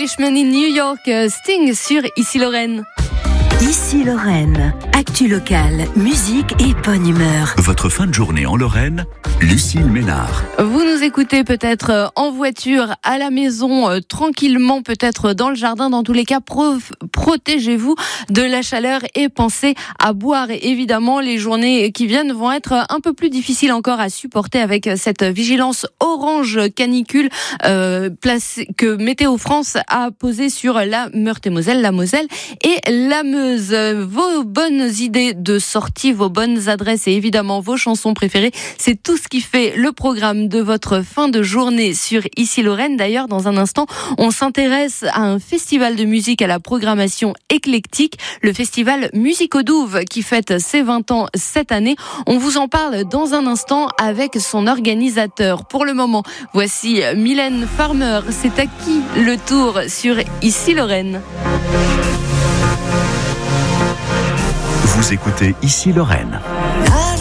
Englishman in New York, Sting sur Ici Lorraine. Ici Lorraine, actu locale, musique et bonne humeur. Votre fin de journée en Lorraine, Lucille Ménard. Vous nous écoutez peut-être en voiture, à la maison, tranquillement, peut-être dans le jardin. Dans tous les cas, protégez-vous de la chaleur et pensez à boire. Et évidemment, les journées qui viennent vont être un peu plus difficiles encore à supporter avec cette vigilance orange canicule que Météo France a posée sur la Meurthe-et-Moselle, la Moselle et la Meuse. Vos bonnes idées de sortie, vos bonnes adresses et évidemment vos chansons préférées, c'est tout ce qui fait le programme de votre fin de journée sur Ici Lorraine. D'ailleurs, dans un instant, on s'intéresse à un festival de musique à la programmation éclectique, le festival Musicodouve qui fête ses 20 ans cette année. On vous en parle dans un instant avec son organisateur. Pour le moment, voici Mylène Farmer. C'est à qui le tour sur Ici Lorraine? Vous écoutez Ici Lorraine.